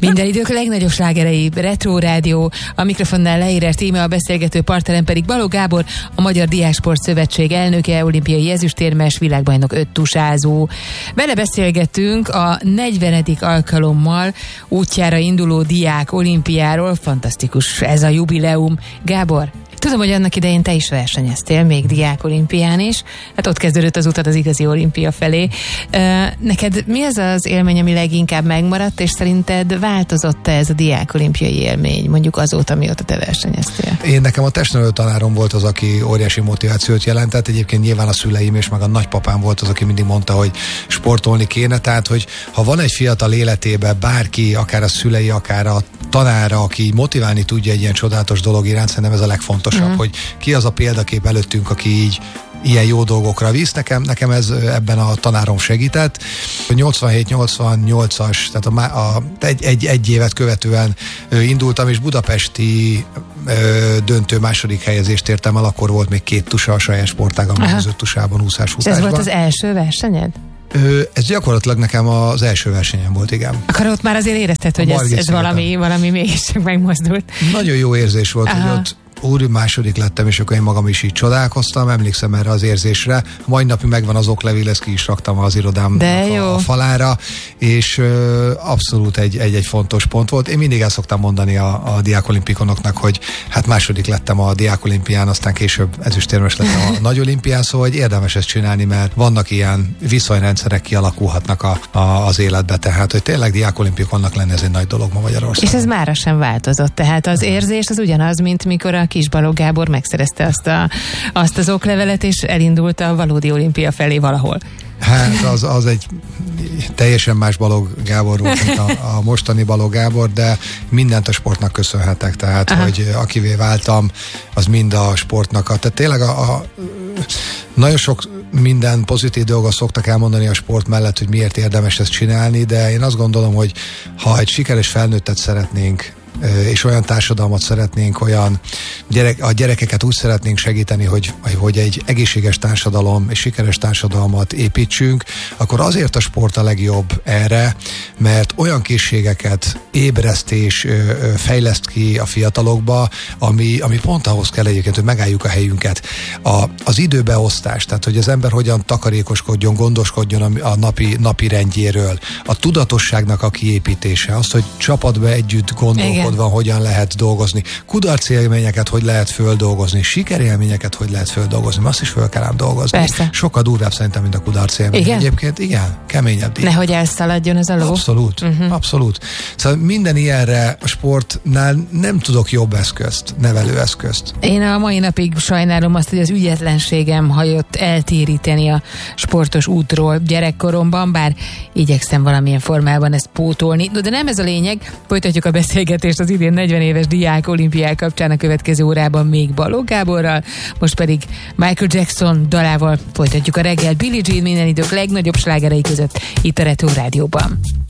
Minden idők legnagyobb slágerei, Retro Rádió, a mikrofonnál leírás íme, a beszélgető partnerem pedig Balogh Gábor, a Magyar Diáksport Szövetség elnöke, olimpiai ezüstérmes, világbajnok öttusázó. Vele beszélgetünk a 40. alkalommal útjára induló diák olimpiáról. Fantasztikus ez a jubileum. Gábor, tudom, hogy annak idején te is versenyeztél, még diák olimpián is. Hát ott kezdődött az utat az igazi olimpia felé. Neked mi az az élmény, ami leginkább megmaradt, és szerinted változott-e ez a diák olimpiai élmény, mondjuk azóta, mióta te versenyeztél? Nekem a testnevelő tanárom volt az, aki óriási motivációt jelentett. Egyébként nyilván a szüleim és meg a nagypapám volt az, aki mindig mondta, hogy sportolni kéne. Tehát, hogy ha van egy fiatal életében bárki, akár a szülei, akár a tanára, aki motiválni tudja egy ilyen csodálatos dolog iránt, szerintem ez a legfontosabb, hogy ki az a példakép előttünk, aki így ilyen jó dolgokra visz. Nekem ez ebben a tanárom segített. 87-88-as, tehát egy évet követően indultam, és budapesti döntő második helyezést értem el, akkor volt még 2 tusa a saját sportágam, az 5 tusában, úszás-futásban. Ez volt az első versenyed? Ez gyakorlatilag nekem az első versenyem volt, igen. Akkor ott már azért érezted, hogy ez valami mégiscsak megmozdult. Nagyon jó érzés volt, hogy ott második lettem, és akkor én magam is így csodálkoztam, emlékszem erre az érzésre. Mai napig megvan az oklevél, ezt ki is raktam az irodámnak a falára, és abszolút egy fontos pont volt. Én mindig el szoktam mondani a diákolimpikonoknak, hogy hát második lettem a diákolimpián, aztán később ezüstérmes lettem a nagy olimpián, szóval hogy érdemes ezt csinálni, mert vannak ilyen viszonyrendszerek kialakulhatnak az életbe, tehát hogy tényleg diákolimpikonnak lenni, ez egy nagy dolog ma Magyarországon. És ez mára sem változott, tehát az érzés az ugyanaz, mint mikor a kis Balogh Gábor megszerezte azt az oklevelet, és elindult a valódi olimpia felé valahol. Hát az egy teljesen más Balogh Gábor volt, mint a mostani Balogh Gábor, de mindent a sportnak köszönhetek, tehát hogy akivé váltam, az mind a sportnak. Tehát tényleg nagyon sok minden pozitív dolgot szoktak elmondani a sport mellett, hogy miért érdemes ezt csinálni, de én azt gondolom, hogy ha egy sikeres felnőttet szeretnénk, és olyan társadalmat szeretnénk, a gyerekeket úgy szeretnénk segíteni, hogy egy egészséges társadalom és sikeres társadalmat építsünk, akkor azért a sport a legjobb erre, mert olyan készségeket ébreszt és fejleszt ki a fiatalokba, ami pont ahhoz kell egyébként, hogy megálljuk a helyünket. Az időbeosztás, tehát hogy az ember hogyan takarékoskodjon, gondoskodjon a napi rendjéről, a tudatosságnak a kiépítése, az, hogy csapatba együtt gondolkodva hogyan lehet dolgozni, kudarcélményeket hogy lehet földolgozni, sikerélményeket hogy lehet földolgozni, azt is föl kell ám dolgozni. Persze. Sokkal durvább szerintem, mint a kudarcélmény. Igen? Egyébként igen, keményebb. Nehogy elszaladjon ez a ló. Abszolút. Szóval minden ilyenre a sportnál nem tudok jobb eszközt, nevelőeszközt. Én a mai napig sajnálom azt, hogy az ügyetlenségem hagyott eltéríteni a sportos útról gyerekkoromban, bár igyekszem valamilyen formában ezt pótolni. De nem ez a lényeg, folytatjuk a beszélgetést az idén 40 éves diák olimpiák kapcsán a következő órában még Balogh Gáborral, most pedig Michael Jackson dalával folytatjuk a reggel. Billie Jean minden idők legnagyobb slágerei között itt a Retro Rádióban.